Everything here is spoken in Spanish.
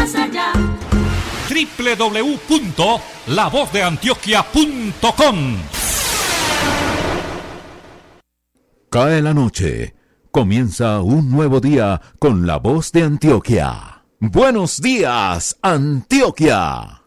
más allá. www.lavozdeantioquia.com. Cae la noche, comienza un nuevo día con La Voz de Antioquia. Buenos días, Antioquia.